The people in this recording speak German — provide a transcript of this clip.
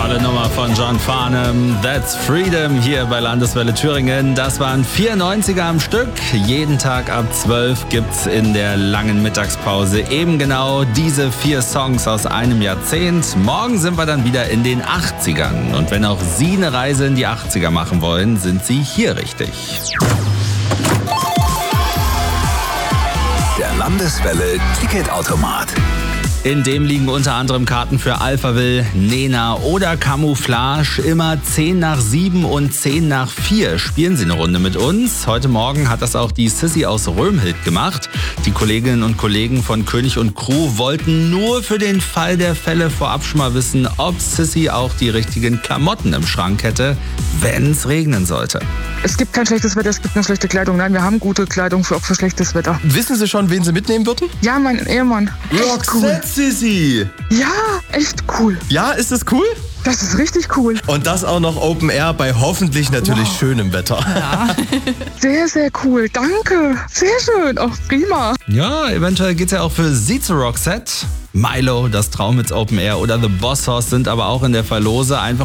Tolle Nummer von John Farnham, That's Freedom hier bei Landeswelle Thüringen. Das waren 4 90er am Stück. Jeden Tag ab 12 gibt's in der langen Mittagspause eben genau diese 4 Songs aus einem Jahrzehnt. Morgen sind wir dann wieder in den 80ern. Und wenn auch Sie eine Reise in die 80er machen wollen, sind Sie hier richtig. Der Landeswelle Ticketautomat. In dem liegen unter anderem Karten für Alphaville, Nena oder Camouflage. Immer 10 nach 7 und 10 nach 4 spielen Sie eine Runde mit uns. Heute Morgen hat das auch die Sissy aus Römhild gemacht. Die Kolleginnen und Kollegen von König und Crew wollten nur für den Fall der Fälle vorab schon mal wissen, ob Sissy auch die richtigen Klamotten im Schrank hätte, wenn es regnen sollte. Es gibt kein schlechtes Wetter, es gibt nur schlechte Kleidung. Nein, wir haben gute Kleidung auch für schlechtes Wetter. Wissen Sie schon, wen Sie mitnehmen würden? Ja, mein Ehemann. Echt cool. Sissy. Ja, echt cool. Ja, ist das cool? Das ist richtig cool. Und das auch noch Open Air bei hoffentlich natürlich schönem Wetter. Ja. Sehr, sehr cool. Danke. Sehr schön. Auch prima. Ja, eventuell geht's ja auch für Sie zu Roxette. Milo, das Traumhits Open Air oder The Boss Hoss sind aber auch in der Verlose. Einfach